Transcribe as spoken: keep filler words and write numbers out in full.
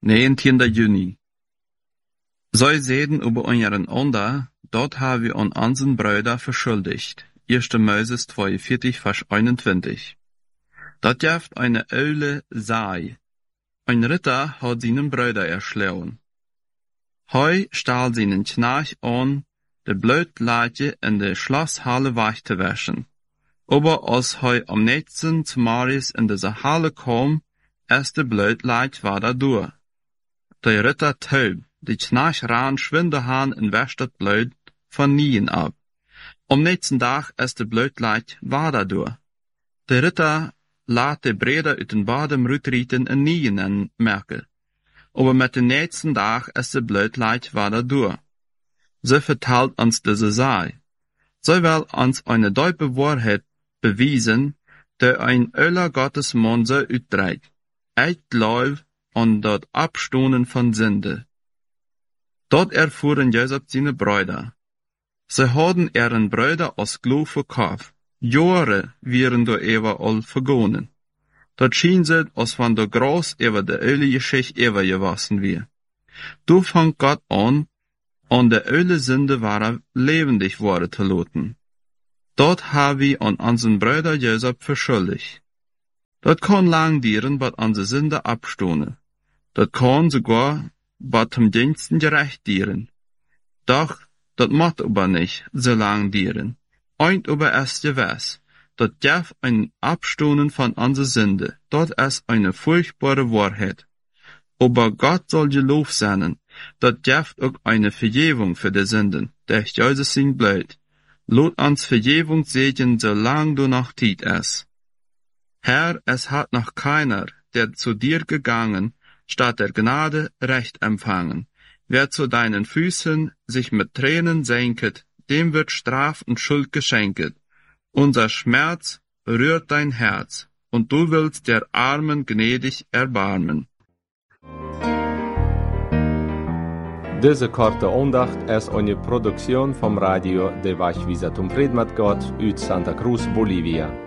negentiende Juni. Zij zeiden über unseren Onder, dort haben wir an unseren Brüder verschuldigt. erste Moses zweiundvierzig, Vers einundzwanzig. Dat jaft eine Eule sei. Ein Ritter hat seinen Bruder erschlagen. Heu stahl seinen Knarch an, de Blutleitje in de Schlosshalle weg te waschen. Aber als hij am nächsten zu Marius in deze Halle kam, erst de Blutleitje war da durch. Der Ritter taub, die Knarch ran schwinde haan en wäscht dat Blut von Nien ab. Am nächsten Tag erst de Blutleitje war da durch. Der Ritter laat de Breder uit den Badem rutrieten en Nien en merken. Aber mit den nächsten Tag ist de Blutleitje war da durch. Sie vertelt uns diese Sei. Sie will uns eine diepe Wahrheit beweisen, der ein öller Gottes Mann so uitdreht. Echt Glaube an dat Abstoßen von Sünde. Dort erfuhren Josef seine Brüder. Sie hadden ihren Brüder als Glauben verkauft. Jahre wären der Ewa all vergonnen. Dort schien sie, als wenn der Gras über der öle Geschichte ewa gewassen wir. Du fangt Gott an, an der öle Sünde war lebendig worden zu lassen. Dort haben wir an unseren Bruder Josef verschuldigt. Dort kann lang dieren, bat unsere Sünde abstoßen. Dort kann sogar, bat zum Diensten gerecht dieren. Doch, dort macht aber nicht so lang dieren. Eint aber erst gewiss, dort darf ein Abstoßen von unserer Sünde, dort ist eine furchtbare Wahrheit. Aber Gott soll gelobt sein, dort darf auch eine Vergebung für die Sünden, der Jesus sein Blut. Lot uns Vergebung segnen, solange du noch Zeit ist. Herr, es hat noch keiner, der zu dir gegangen, statt der Gnade Recht empfangen. Wer zu deinen Füßen sich mit Tränen senket, dem wird Straf und Schuld geschenket. Unser Schmerz rührt dein Herz, und du willst der Armen gnädig erbarmen. Deze korte aandacht is eine Produktion vom Radio de Wachwieser zum Fried mit Gott uit Santa Cruz, Bolivia.